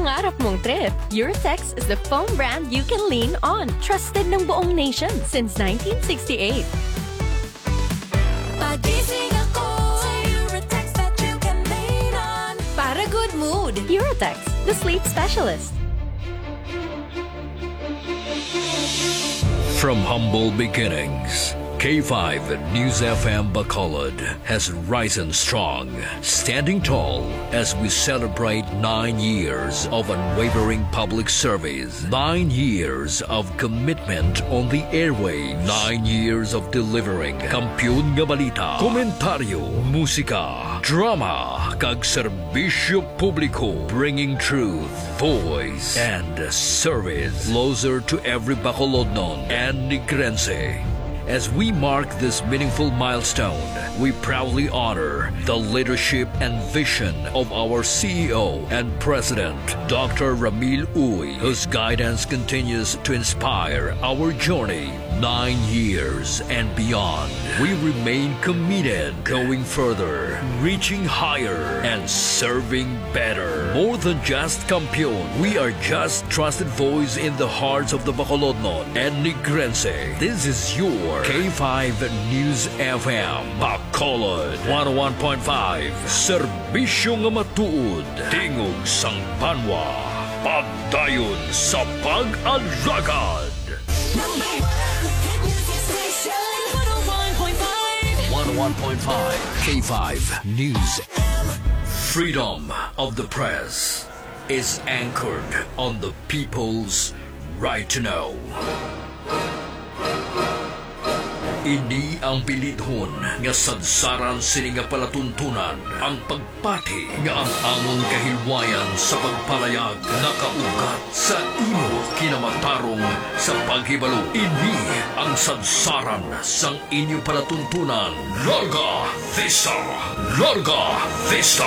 pangarap mong trip, Eurotex is the foam brand you can lean on. Trusted ng buong nation since 1968. Pagising ako sa Eurotex that you can lean on. Para good mood, Eurotex, the sleep specialist. From humble beginnings, K5 News FM Bacolod has risen strong, standing tall as we celebrate 9 years of unwavering public service, 9 years of commitment on the airwaves, 9 years of delivering kampiyon nga balita, komentaryo, musika, drama, kag serbisyo publiko, bringing truth, voice, and service closer to every Bacolodnon and Negrense. As we mark this meaningful milestone, we proudly honor the leadership and vision of our CEO and President, Dr. Ramil Uy, whose guidance continues to inspire our journey 9 years and beyond. We remain committed, going further, reaching higher, and serving better. More than just kampiyon, we are just trusted voice in the hearts of the Bacolodnon and Negrense. This is your K5 News FM Bacolod 101.5, serbisyo nga matuod, tingog sang banwa, pagdayon sa pag-alagad. Number 1 hit music station 101.5 K5 News. Freedom of the press is anchored on the people's right to know. Ini ang pilithon nga sadsaran sini nga palatuntunan ang pagpati nga ang among kahilwayan sa pagpalayag nakaugat sa imo kinamatarong sa paghibalo. Ini ang sadsaran sang inyo palatuntunan. Larga Vista! Larga Vista!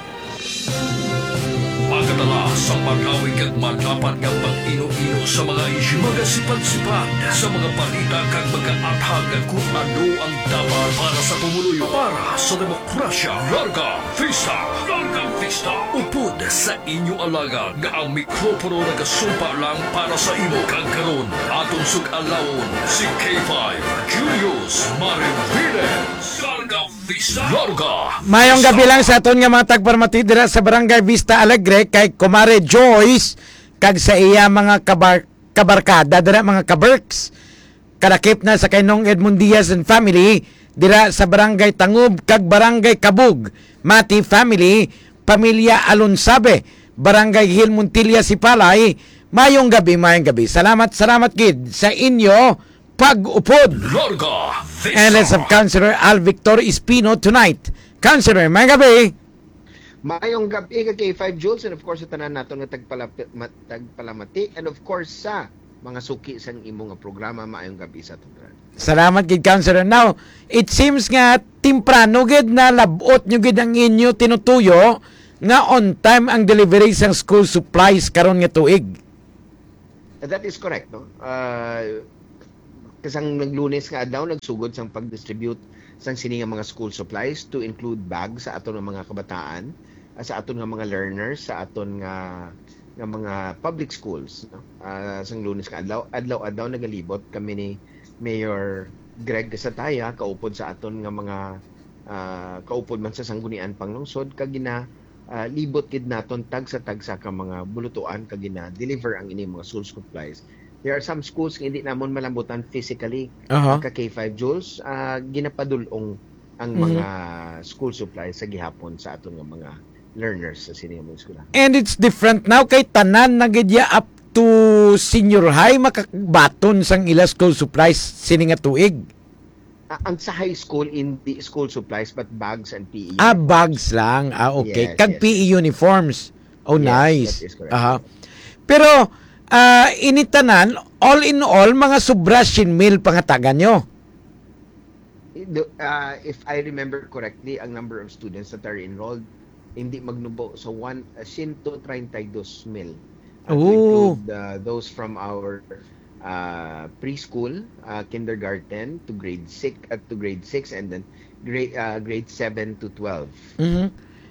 Pagkatala sa magawig at madapat nga pag-ino-ino sa mga isyu, magasipad-sipad sa mga balita kag mag-aathag kung ano ang dapat para sa pumuluyo, para sa demokrasya. Larga Vista! Larga Vista! Upod sa inyo alaga nga ang mikropono nagasumpa lang para sa imo. Kag karon atong sug-alawon si K5 Julius Mariviles. Larga Vista! Larga! Mayong gabi lang sa aton nga mga tagparmati dira sa Barangay Vista Alegre kay Kumare Joyce kag sa iya mga kabarkada dira mga kaberks kadakip na sa kainong Edmund Diaz and family dira sa Barangay Tangub kag Barangay Kabug, Mati family, Pamilya Alonsabe, Barangay Hill Montilla Sipalay. Mayong gabi. Salamat gid sa inyo pag-upod. Larga Vista! And let's have Councilor Al Victor Espino tonight. Councilor, mayong gabi. Mayong gabi ka K5 Jules, and of course sa tanan nato nga tagpalamati, and of course sa mga suki sang imo nga programa. Mayong gabi sa aton. Salamat gid Councilor. Now, it seems nga timprano gid na labot nyo gid ang inyo tinutuyo nga on time ang delivery sang school supplies karon nga tuig. That is correct, no? Kasang naglunes nga adlaw nagsugod sang pag-distribute sang sini nga mga school supplies to include bags sa aton nga mga kabataan, sa aton nga mga learners, sa aton nga mga public schools, no? Sang lunes nga adlaw nagalibot kami ni Mayor Greg Sataya kaupod sa aton nga mga kaupod man sa Sanggunian Panglungsod kag libot kid naton tagsa ka mga bulutuan kag deliver ang ini mga school supplies. There are some schools nga hindi namon malambutan physically ka K5 Jules, ginapadulong ang mga school supplies sa gihapon sa aton nga mga learners sa sini nga eskwela. And it's different now kay tanan na gid ya up to senior high makakabaton sang ila school supplies sini nga tuig. Ang sa high school hindi school supplies but bags and PE. Bags lang. Okay. Yes, Kag yes. PE uniforms. Oh, Yes, nice. that is correct. Pero initanan, all in all, mga sobra shinmil pangatagan nyo. If I remember correctly, ang number of students that are enrolled hindi magnubo so 132,000 to include those from our preschool, kindergarten to grade 6 and then grade 7 to 12.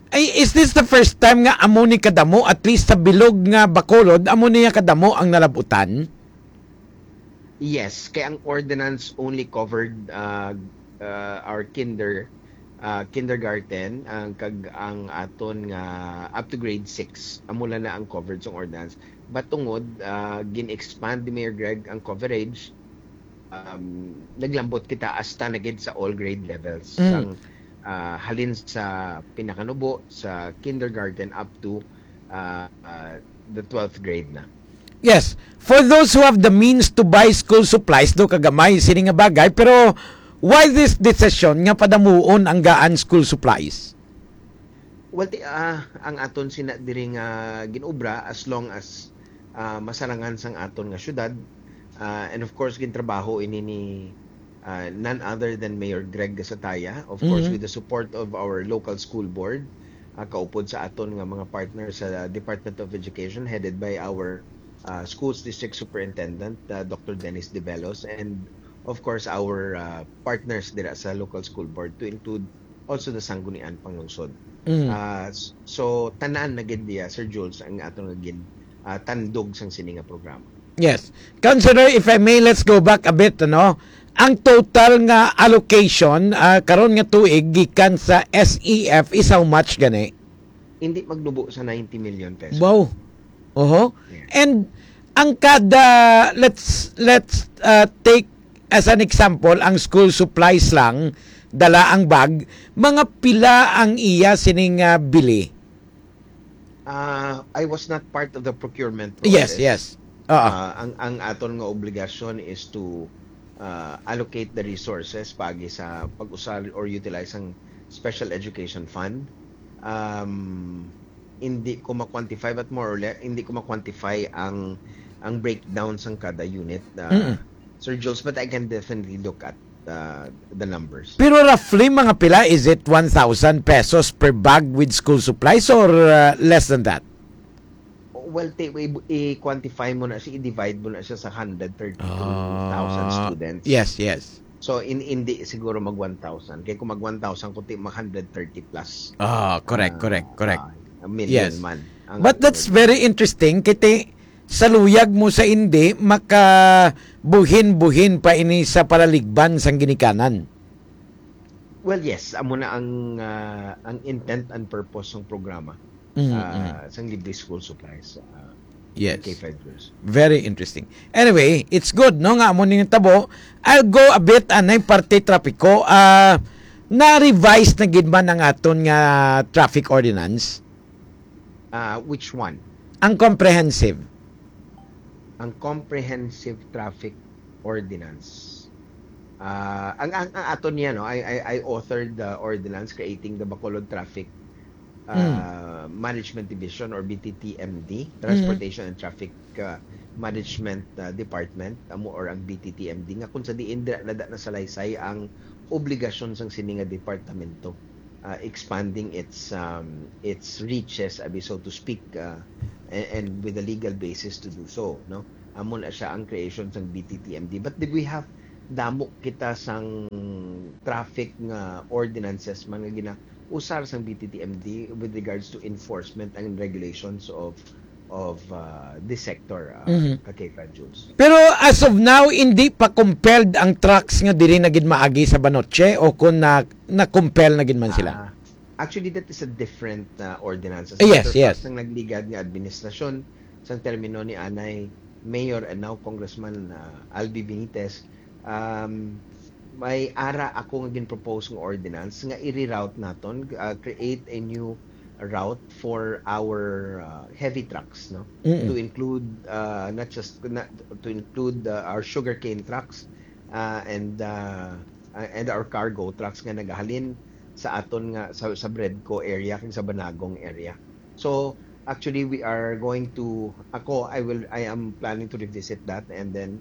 Ay, is this the first time nga amo ni kadamo, at least sa bilog nga Bacolod, amo niya kadamo ang nalabutan? Yes, kaya ang ordinance only covered our kindergarten ang aton nga up to grade 6 amula na ang covered sa ordinance. But tungod gin-expand ni Mayor Greg ang coverage, naglambot kita hasta na gid sa all grade levels. Sang halin sa pinakanubo sa kindergarten up to the 12th grade na. Yes, for those who have the means to buy school supplies, do kagamay sini nga bagay, pero why this decision nga padamuon ang gaan school supplies? Well, ang aton sina diri nga ginobra as long as masarangan sang aton nga syudad, and of course gintrabaho ini ni none other than Mayor Greg Gasataya, of course with the support of our local school board, kaupod sa aton nga mga partners sa Department of Education headed by our Schools District Superintendent Dr. Dennis De Bellos, and of course our partners dira sa local school board to include also the Sangguniang Panglungsod. So tanan na gid diya, Sir Jules, ang aton nga gin tandog sang sini nga programa. Yes. Consider, if I may, let's go back a bit, ano? Ang total nga allocation karon nga tuig gikan sa SEF is how much gani? Hindi magnubo sa 90 million pesos. Wow. Oho. Yeah. And ang kada, let's take as an example ang school supplies lang, dala ang bag, mga pila ang iya sining bili. I was not part of the procurement process. Yes. Ang aton nga obligasyon is to allocate the resources pagi sa pag-usar or utilize ang special education fund. Hindi ko ma-quantify, but more or less hindi ko ma-quantify ang breakdown sang kada unit, Sir Jules, but I can definitely look at the numbers. Pero roughly mga pila, is it 1,000 pesos per bag with school supplies or less than that? Well, i-quantify mo na siya, i-divide mo na siya sa 132,000 students. Yes. So, hindi siguro mag 1,000. Kaya kung mag 1,000, kundi mag 130 plus. Correct. A million Yes. man. But that's very interesting. Kiti, sa luyag mo sa hindi, makabuhin-buhin pa ini sa paraligban sang ginikanan. Well, yes. Amo na ang intent and purpose ng programa. Sang libre school supplies. Yes. K5 years. Very interesting. Anyway, it's good, no? Nga mo ning tabo. I'll go a bit anay parte trapiko. Na-revise na gid man ang aton nga traffic ordinance. Which one? Ang comprehensive. Ang comprehensive traffic ordinance. Ang aton niya, no, I authored the ordinance creating the Bacolod Traffic Management Division or BTTMD, Transportation and Traffic Management Department, or ang BTTMD nga kung sa diin na salaysay ang obligasyon sang sininga departamento, expanding its reaches, so to speak, and with a legal basis to do so, no? Amon na siya ang creation sang BTTMD. But did we have damo kita sang traffic nga ordinances man nga usar sang BTTMD with regards to enforcement and regulations of this sector, K5 Jules. Pero as of now, hindi pa compelled ang trucks nga diri na gid maagi sa Banoche, o kung na-compel na gid man sila? Actually, that is a different ordinance. Yes. Ang nagligad nga administrasyon sa termino ni Anay Mayor and now Congressman Albi Benitez, may ara ako nga gin-propose ng ordinance nga i-reroute naton, create a new route for our heavy trucks, no? To include to include our sugarcane trucks and our cargo trucks nga nagahalin sa aton nga sa Bredco area kag sa Banagong area. So actually we are going to I am planning to revisit that, and then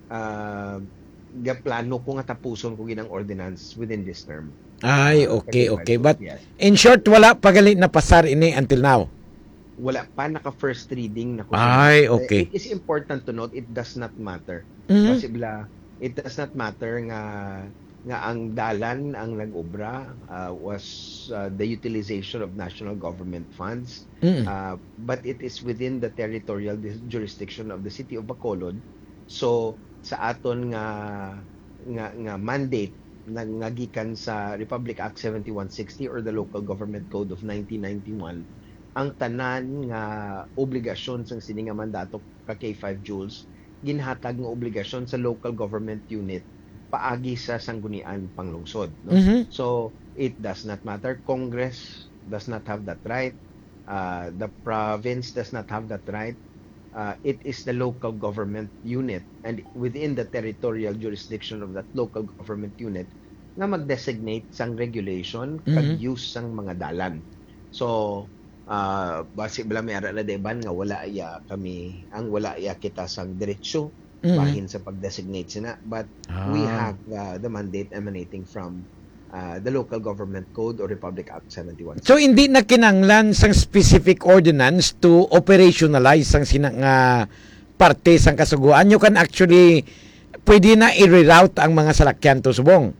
plano ko nga tapuson ko ginang ordinance within this term. Ay, okay. But yes. in short, wala pagali na pasar ini until now. Wala pa naka first reading na ko. Ay, okay. It is important to note, it does not matter. Mhm. Kasi it does not matter nga nga ang dalan ang nag-obra was the utilization of national government funds. But it is within the territorial jurisdiction of the city of Bacolod. So sa aton nga mandate nga gikan sa Republic Act 7160 or the Local Government Code of 1991, ang tanan nga obligasyon sa sini nga mandato ka K5 Jules ginhatag nga obligasyon sa local government unit paagi sa sanggunian panglungsod, no? So it does not matter, Congress does not have that right, the province does not have that right. It is the local government unit and within the territorial jurisdiction of that local government unit nga mag-designate sang regulation kag use sang mga dalan. So basi bala may ara na deban nga wala iya kita sang diretsyo bahin sa pag-designate sina, but we have the mandate emanating from the Local Government Code or Republic Act 71. So hindi na kinanglan sang specific ordinance to operationalize sang sinang parte sang kasuguan. You can actually pwede na i-reroute ang mga salakyan to subong.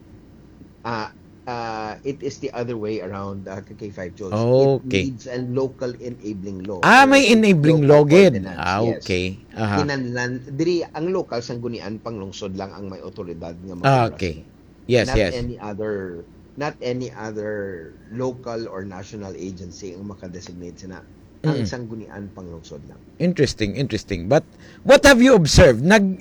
It is the other way around K5 Jules. Okay. It needs a local enabling law. May enabling law gid. Yes. Okay. Kinahanglan diri ang local sanggunian panglungsod lang ang may otoridad nga mag-operasyon. Okay. Yes, not yes. any other local or national agency ang makadesignate sina. Ang sanggunian panglungsod lang. Interesting. But what have you observed?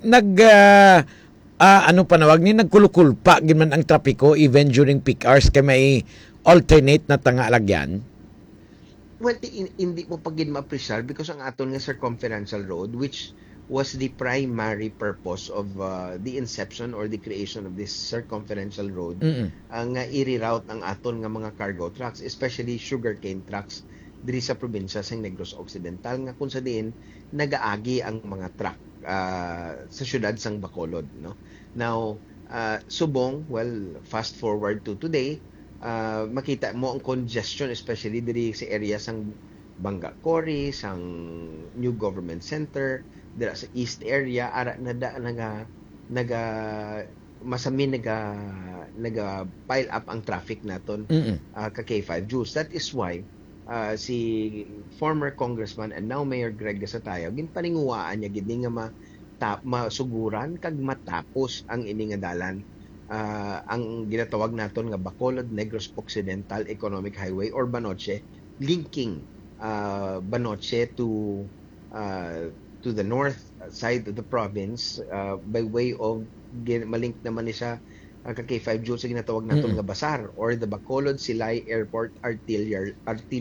Ano panawag ni nagkulukulpa giman ang trapiko even during peak hours kay may alternate na tangalagyan? Well, hindi mo pagin ma-appreciate because ang aton nga circumferential road, which was the primary purpose of the inception or the creation of this circumferential road, nga i-reroute ang aton nga mga cargo trucks, especially sugarcane trucks diri sa probinsya sa Negros Occidental nga kung sa diin nagaagi ang mga truck sa syudad sang Bacolod, no? Now subong, well, fast forward to today, makita mo ang congestion especially diri sa area sang Banga Cory, sang New Government Center, dira sa East area ara masami naga pile up ang traffic naton ka K5 Jules. That is why si former congressman and now Mayor Greg Gasatayaw ginpaninguwaan niya gid nga masuguran kag matapos ang ini nga dalan, ang ginatawag naton nga Bacolod Negros Occidental Economic Highway or Banoche, linking Banoche to the north side of the province by way of malink naman ni siya ka K5 Jules sa ginatawag naton nga Basar or the Bacolod Silay Airport Arterial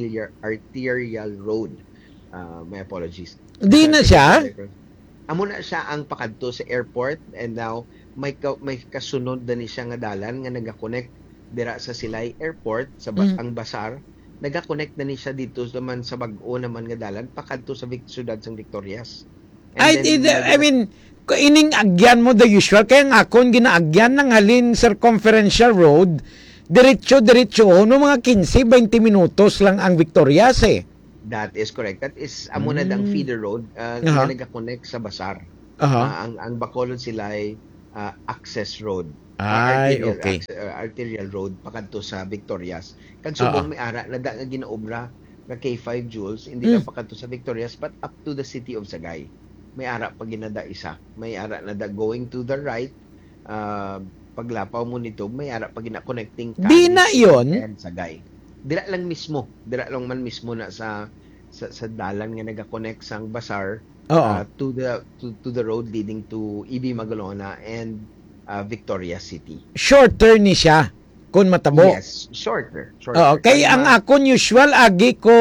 Road. My apologies. Di na siya? Amo na siya ang pakadto sa airport, and now may kasunod na ni siya nga dalan nga nagakonect dira sa Silay Airport sa ang Basar, nagakonect na ni siya dito naman sa bag-o naman nga dalan pakadto sa syudad sang Victorias. I mean, ining agyan mo the usual kaya nga akong ginaagyan ng halin circumferential road diretso no mga 15-20 minutos lang ang Victorias eh. That is correct. That is amo na dang feeder road nga nagakonect sa Basar. Ang Bacolod Silay access road. Arterial road pakadto sa Victorias. Kag subong may ara na nga ginaobra nga K5 Jules hindi lang pakadto sa Victorias but up to the city of Sagay. May ara pag ginada isa. May ara na going to the right. Paglapaw mo nito, may ara pag gina-connecting Di na yun. And Sagay. Dira lang man mismo na sa dalan nga naga-connect sang Basar to the road leading to EB Magalona and Victoria City. Shorter ni siya kun matabo. Yes, shorter. Kay ang akon usual agi ko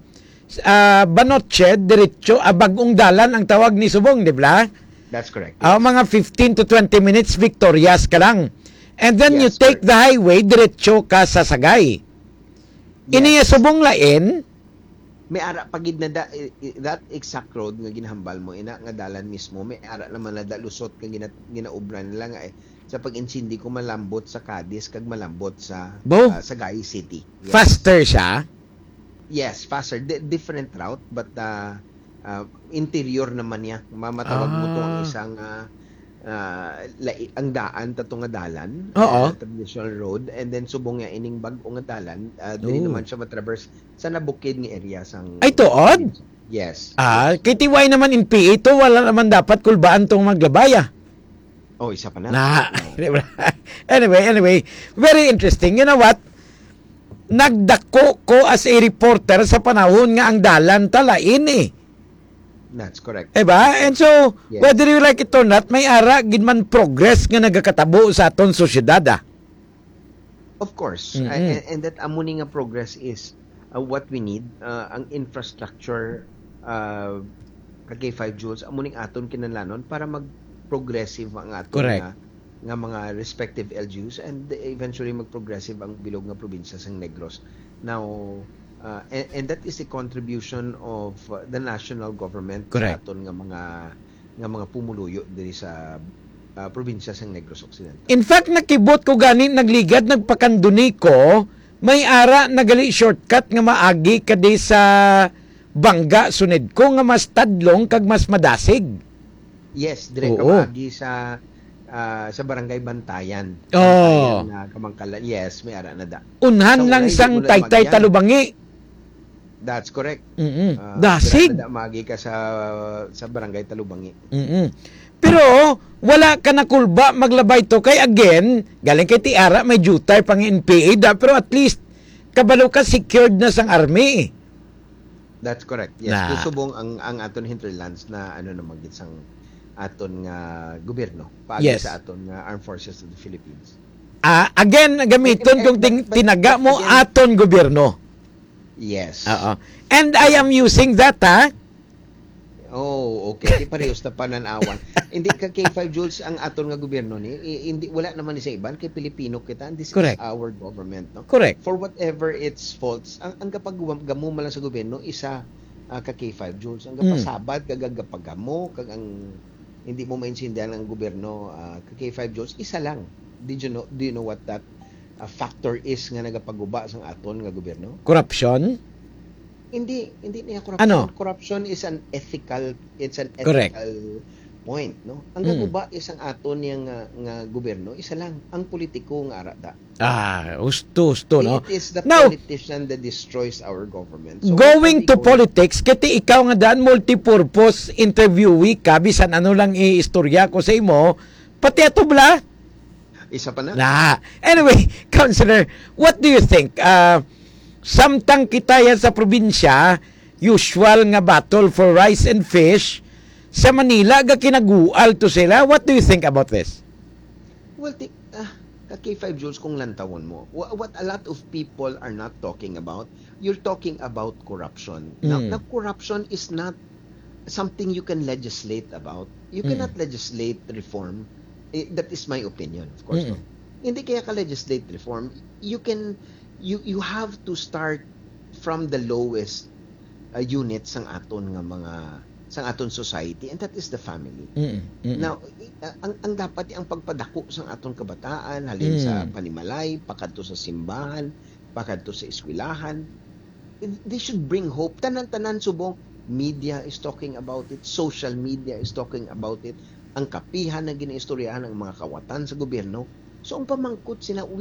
Banoche diretso bagong dalan ang tawag ni subong, di ba? That's correct. Yes. Mga 15 to 20 minutes Victorias ka lang. And then you take the highway diretso ka sa Sagay. Iniya subong lain, may ara pagid na that exact road nga ginhambal mo ina nga dalan mismo may ara naman na lusot nga ginaubran nila nga sa pag-insindi ko malambot sa Cadiz kag malambot sa Sagay City. Yes. Faster siya? Yes, faster. Different route but interior naman niya. Mamatawag mo to ang isang ang daan tato nga dalan, Oo. traditional road, and then subong nga ining bag-o nga dalan, dili Oh. naman siya matraverse sa nabukid nga area sang Ay, tuod? Yes. KTY naman in PA to, wala naman dapat kulbaan tong maglabaya. Oh, isa pa na. Anyway, very interesting. You know what? Nagdako ko as a reporter sa panahon nga ang dalan talain eh. That's correct. Diba? And so, Yes. whether you like it or not, may ara, ginman progress nga nagakatabo sa aton sosyedad ah. Of course. Mm-mm. And that amuni nga progress is what we need. Ang infrastructure kay 5 joules, amuning aton kinahanglanon para mag-progressive ang aton Correct. nga mga respective LGUs, and eventually mag-progressive ang bilog nga probinsya sang Negros. Now, and that is the contribution of the national government Correct. sa aton nga mga pumuluyo diri sa probinsya sang Negros Occidental. In fact, nakibot ko gani, nagligad, nagpakanduni ko, may ara nagali shortcut nga maagi kadi sa Bangga suned ko nga mas tadlong kag mas madasig. Yes, dire ka Oo. maagi sa Barangay Bantayan. Oh. Bantayan na Kamangkalan. Yes, may ara na da. Unhan Sa lang ulay, sang di mo na Taytay magyan. Talubangi. That's correct. Dasig. Dire na da maagi ka sa Barangay Talubangi. Pero wala ka na kulba maglabay to kay again, galing kay Tiara may jutay pang NPA da, pero at least kabalo ka secured na sang army. That's correct. Yes, Na. kusubong ang aton hinterlands na na magit sang aton nga gobyerno paagi Yes. sa aton nga Armed Forces of the Philippines. Again, gamiton kung tinaga mo Again. aton gobyerno. Yes. Oo. And I am using that, ha? Oh, okay. Di parehas na pananawan. Hindi ka kay 5 joules ang aton nga gobyerno ni. Hindi wala naman ni sa iban kay Pilipino kita. And this Correct. is our government, no? Correct. For whatever its faults, ang kapag gamu man lang sa gobyerno isa ka kay 5 joules. Ang kapasabad kagagapagamo kag ang hindi mo maintindihan ang gobyerno ka kay 5 joules isa lang. Do you know what that factor is nga nagapaguba sang aton nga gobyerno? Corruption? Hindi niya corruption. Ano? Corruption is an ethical Correct. point, no? Ang gaguba is ang aton nga gobyerno, isa lang, ang politiko nga arada. Gusto, no? It is the Now, politician that destroys our government. So, going to politiko- politics, kiti ikaw nga daan multipurpose interviewee ka, bisan ano lang iistorya ko sa imo, pati ato bla? Isa pa na? Anyway, Counselor, what do you think? Samtang kita yan sa probinsya, usual nga battle for rice and fish, sa Manila, ga kinagual to sila. What do you think about this? Well, kay 5 joules kung lantawon mo, what a lot of people are not talking about, you're talking about corruption. Now, corruption is not something you can legislate about. You cannot legislate reform. That is my opinion, of course. No? Hindi kaya ka legislate reform. You have to start from the lowest unit sang aton society, and that is the family. Now, ang dapat ang pagpadako sang aton kabataan halin sa panimalay, pakadto sa simbahan, pakadto sa eskwelahan. They should bring hope. Tanan-tanan subong media is talking about it, social media is talking about it, ang kapihan na ginaistoryahan ng mga kawatan sa gobyerno. So ang pamangkot sila